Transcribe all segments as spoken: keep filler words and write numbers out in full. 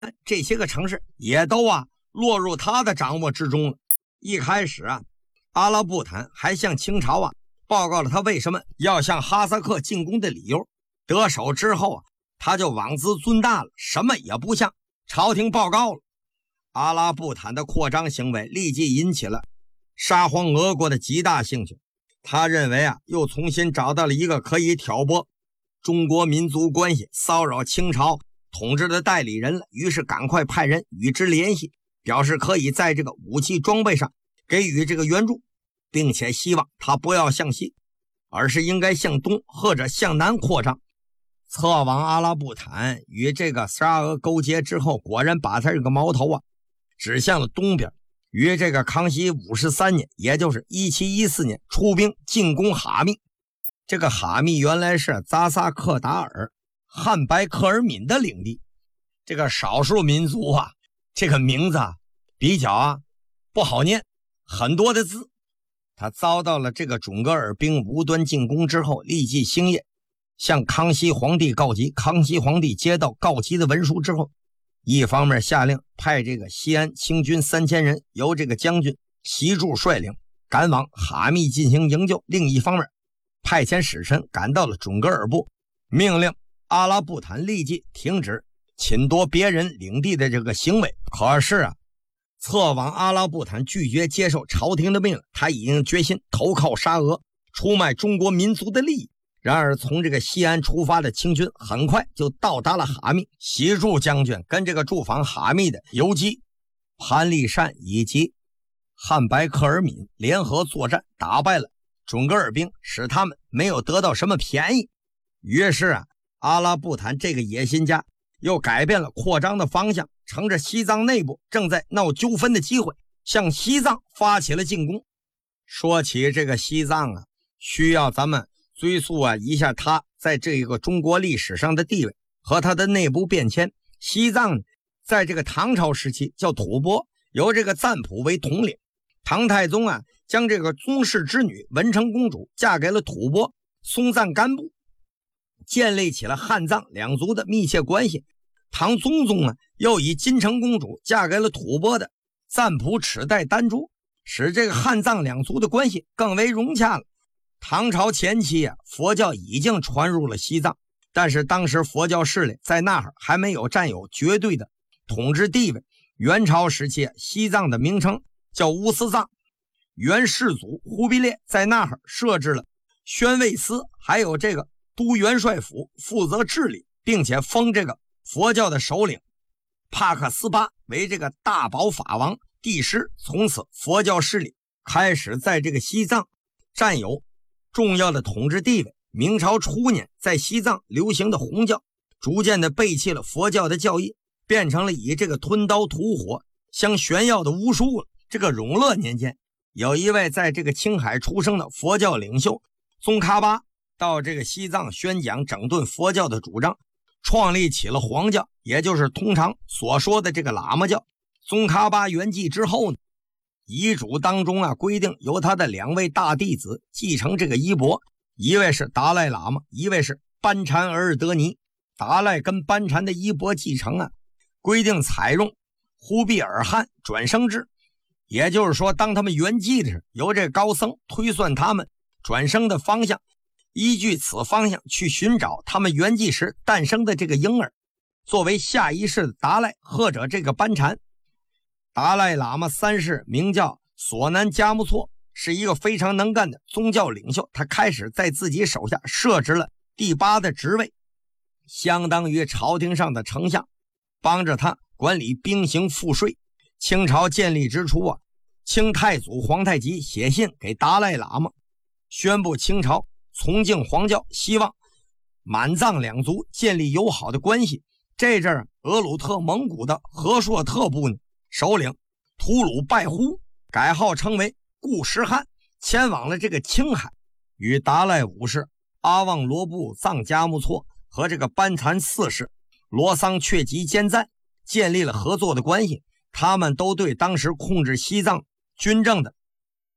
这些个城市也都啊落入他的掌握之中了。一开始啊，阿拉布坦还向清朝啊报告了他为什么要向哈萨克进攻的理由。得手之后啊，他就妄自尊大了，什么也不向朝廷报告了。阿拉布坦的扩张行为立即引起了沙皇俄国的极大兴趣。他认为啊，又重新找到了一个可以挑拨中国民族关系、骚扰清朝统治的代理人了，于是赶快派人与之联系，表示可以在这个武器装备上给予这个援助，并且希望他不要向西，而是应该向东或者向南扩张。策王阿拉布坦与这个沙俄勾结之后，果然把他这个矛头啊指向了东边，于这个康熙五十三年，也就是一七一四年出兵进攻哈密。这个哈密原来是扎萨克达尔、汉白克尔敏的领地。这个少数民族啊，这个名字啊比较啊不好念，很多的字。他遭到了这个准噶尔兵无端进攻之后，立即星夜向康熙皇帝告急。康熙皇帝接到告急的文书之后，一方面下令派这个西安清军三千人由这个将军习柱率领赶往哈密进行营救，另一方面派遣使臣赶到了准噶尔部，命令阿拉布坦立即停止侵夺别人领地的这个行为。可是啊，策王阿拉布坦拒绝接受朝廷的命令，他已经决心投靠沙俄，出卖中国民族的利益。然而从这个西安出发的清军很快就到达了哈密，习柱将军跟这个驻防哈密的游击潘立善以及汉白克尔敏联合作战，打败了准噶尔兵，使他们没有得到什么便宜。于是啊，阿拉布坦这个野心家又改变了扩张的方向，乘着西藏内部正在闹纠纷的机会，向西藏发起了进攻。说起这个西藏啊，需要咱们追溯啊一下他在这个中国历史上的地位和他的内部变迁。西藏在这个唐朝时期叫吐蕃，由这个赞普为统领。唐太宗啊将这个宗室之女文成公主嫁给了吐蕃松赞干布，建立起了汉藏两族的密切关系。唐宗宗啊又以金城公主嫁给了吐蕃的赞普齿代丹珠，使这个汉藏两族的关系更为融洽了。唐朝前期啊，佛教已经传入了西藏，但是当时佛教势力在那儿还没有占有绝对的统治地位。元朝时期啊，西藏的名称叫乌斯藏，元世祖忽必烈在那儿设置了宣慰司，还有这个都元帅府，负责治理，并且封这个佛教的首领帕克斯巴为这个大宝法王帝师。从此佛教势力开始在这个西藏占有重要的统治地位。明朝初年，在西藏流行的红教逐渐的背弃了佛教的教义，变成了以这个吞刀吐火相炫耀的巫术了。这个永乐年间，有一位在这个青海出生的佛教领袖宗喀巴到这个西藏宣讲整顿佛教的主张，创立起了黄教，也就是通常所说的这个喇嘛教。宗喀巴圆寂之后呢，遗嘱当中啊规定由他的两位大弟子继承这个衣钵，一位是达赖喇嘛，一位是班禅尔德尼。达赖跟班禅的衣钵继承啊，规定采用忽必尔汗转生制，也就是说当他们圆寂的时候，由这高僧推算他们转生的方向，依据此方向去寻找他们圆寂时诞生的这个婴儿，作为下一世的达赖或者这个班禅。达赖喇嘛三世名叫索南迦木措，是一个非常能干的宗教领袖。他开始在自己手下设置了第八的职位，相当于朝廷上的丞相，帮着他管理兵刑赋税。清朝建立之初啊，清太祖皇太极写信给达赖喇嘛，宣布清朝崇敬黄教，希望满藏两族建立友好的关系。这阵额鲁特蒙古的和硕特部呢首领吐鲁拜呼改号称为固什汗，前往了这个青海，与达赖五世、阿旺罗布藏迦木措和这个班禅四世罗桑却吉坚赞建立了合作的关系。他们都对当时控制西藏军政的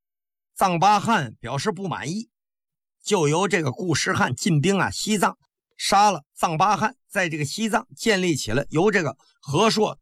藏巴汗表示不满意，就由这个固什汗进兵啊西藏， 杀了藏巴汗，在这个西藏建立起了由这个和硕